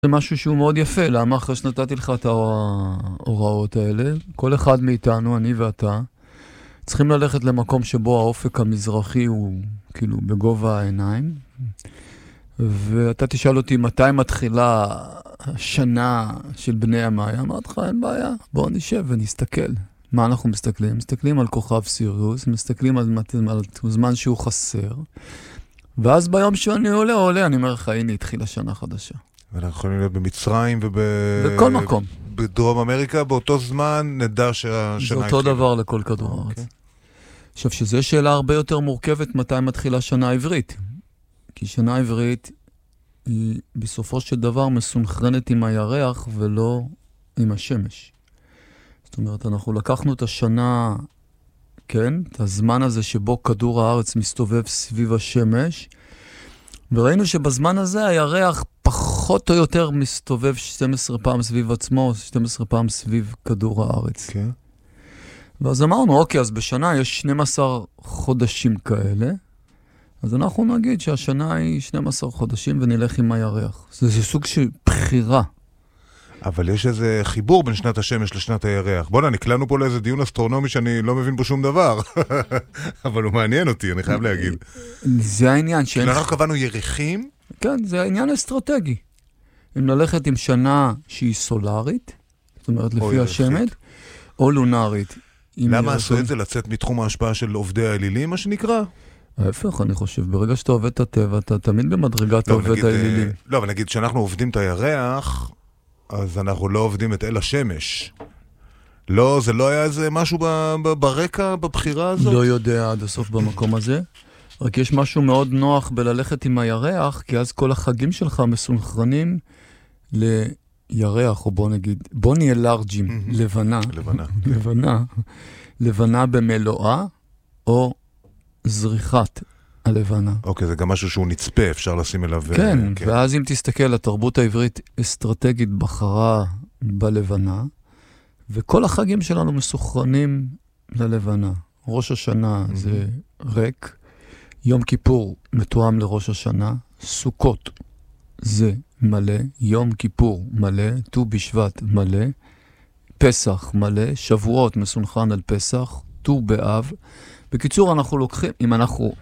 זה משהו שהוא מאוד יפה, למה אחרי שנתתי לך את ההוראות האלה, כל אחד מאיתנו, אני ואתה, צריכים ללכת למקום שבו האופק המזרחי הוא כאילו בגובה העיניים, ואתה תשאל אותי מתי מתחילה השנה של בני המאיה, אמרתי לך, אין בעיה, בואו נשב ונסתכל. מה אנחנו מסתכלים? מסתכלים על כוכב סיריוס, מסתכלים על זמן שהוא חסר, ואז ביום שאני עולה, אני אומר לך, הנה התחילה שנה חדשה. ואנחנו יכולים להיות במצרים בכל מקום. בדרום אמריקה, באותו זמן נדע שהשנה זה אותו דבר לכל כדור הארץ. עכשיו, שזו שאלה הרבה יותר מורכבת מתי מתחילה שנה עברית. כי שנה עברית היא בסופו של דבר מסונכרנת עם הירח ולא עם השמש. זאת אומרת, אנחנו לקחנו את השנה, כן, את הזמן הזה שבו כדור הארץ מסתובב סביב השמש, וראינו שבזמן הזה הירח פחות או יותר מסתובב 12 פעם סביב עצמו, 12 פעם סביב כדור הארץ. כן. ואז אמרנו, אוקיי, אז בשנה יש 12 חודשים כאלה, אז אנחנו נגיד שהשנה היא 12 חודשים ונלך עם הירח. זה סוג של בחירה. אבל יש איזה חיבור בין שנת השמש לשנת הירח. בוא'נה, נקלענו פה לאיזה דיון אסטרונומי שאני לא מבין בו שום דבר. אבל הוא מעניין אותי, אני חייב להגיד. זה העניין שאין... אנחנו קבענו ירחים? כן, זה העניין אסטרטגי. אם ללכת עם שנה שהיא סולארית, זאת אומרת לפי השמש, או לונארית. למה עשו את זה לצאת מתחום ההשפעה של עובדי האלילים, מה שנקרא? ההפך, אני חושב, ברגע שאתה עובד את הטבע, אתה תמיד במדרגת עובד האלילים. לא, אבל נגיד, כשאנחנו עובדים את הירח, אז אנחנו לא עובדים את אל השמש. לא, זה לא היה איזה משהו ברקע, בבחירה הזאת? לא יודע עד הסוף במקום הזה. רק יש משהו מאוד נוח בללכת עם הירח, כי אז כל החגים שלך מסונכרנים לירח, או בוא נהיה לארג'ים, לבנה במלואה, או זריחת הלבנה. אוקיי, זה גם משהו שהוא נצפה, אפשר לשים אליו... כן, ואז אם תסתכל, התרבות העברית אסטרטגית בחרה בלבנה, וכל החגים שלנו מסוכרנים ללבנה. ראש השנה זה ריק, יום כיפור מתואם לראש השנה, סוכות זה מלא, יום כיפור מלא, ט"ו בשבט מלא, פסח מלא, שבועות מסונכרן על פסח, ט"ו באב. בקיצור, אנחנו לוקחים, אם אנחנו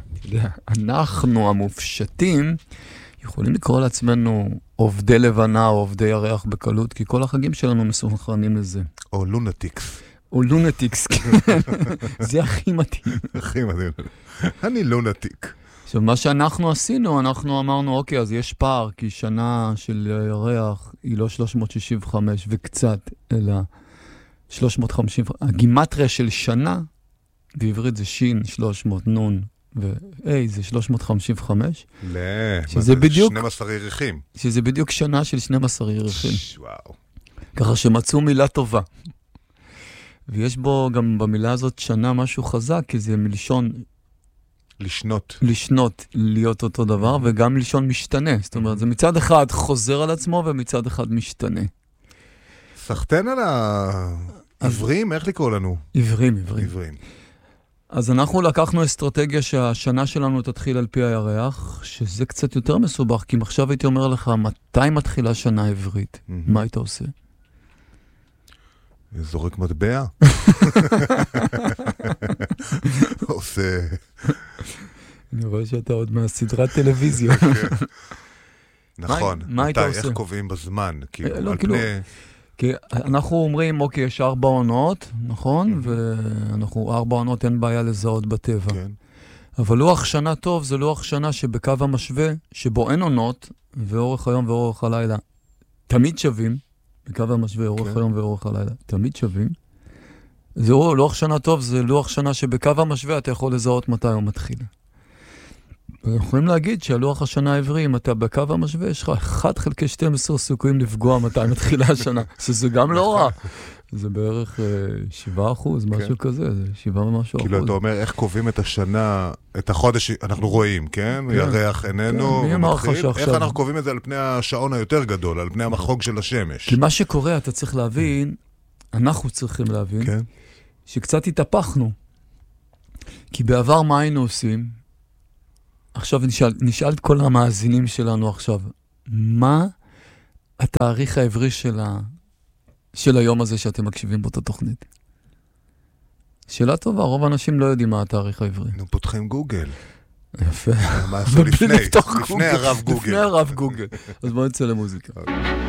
המופשטים, יכולים לקרוא לעצמנו עובדי לבנה או עובדי ירח בקלות, כי כל החגים שלנו מסונכרנים לזה. או לונטיקס. או לונטיקס, כן. זה הכי מתאים. הכי מתאים. אני לונטיק. עכשיו, מה שאנחנו עשינו, אנחנו אמרנו, אוקיי, אז יש פער, כי שנה של ירח היא לא 365 וקצת, אלא 350. הגימטריה של שנה, בעברית זה שין 300, נון ואי, זה 355. לא, שזה בדיוק 12 ירחים. שזה בדיוק שנה של 12 ירחים. וואו. ככה שמצאו מילה טובה. ויש בו גם במילה הזאת שנה משהו חזק, כי זה מלשון... לשנות, להיות אותו דבר, וגם מלשון משתנה. זאת אומרת, זה מצד אחד חוזר על עצמו, ומצד אחד משתנה. סחטן על העברים? איך לקרוא לנו? עברים. אז אנחנו לקחנו אסטרטגיה שהשנה שלנו תתחיל על פי הירח, שזה קצת יותר מסובך, כי אם עכשיו הייתי אומר לך, מתי מתחילה שנה עברית? מה היית עושה? זורק מטבע. עושה... אני רואה שאתה עוד מהסדרת טלוויזיה. נכון. מה היית עושה? איך קובעים בזמן? כי אנחנו אומרים, אוקיי, יש 4 עונות, נכון? ואנחנו 4 עונות אין בעיה לזהות בטבע. אבל לוח שנה טוב זה לוח שנה שבקו המשווה, שבו אין עונות, ואורך היום ואורך הלילה תמיד שווים, בקו המשווה, אורך היום ואורך הלילה תמיד שווים. זה לוח שנה טוב, זה לוח שנה שבקו המשווה אתה יכול לזהות מתי הוא מתחיל. אנחנו יכולים להגיד שהלוח השנה העברי, אם אתה בקו המשווה, יש לך 1/12 סיכויים לפגוע מתי מתחילה השנה, שזה גם לא רע. זה בערך 7%, משהו כזה, זה 7 ומשהו אחוז. כאילו אתה אומר, איך קובעים את השנה, את החודש, אנחנו רואים, כן? ירח עינינו, איך אנחנו קובעים את זה על פני השעון היותר גדול, על פני המחוג של השמש? כי מה שקורה, אתה צריך להבין, אנחנו צריכים להבין, שקצת התהפכנו. כי בעבר מה היינו עושים? עכשיו נשאל את כל המאזינים שלנו עכשיו, מה התאריך העברי של היום הזה שאתם מקשיבים בו את התוכנית? שאלה טובה, רוב האנשים לא יודעים מה התאריך העברי. נו, פותחים גוגל. יפה. מה עשו לפני הרב גוגל. לפני הרב גוגל. אז בואו נצא למוזיקה.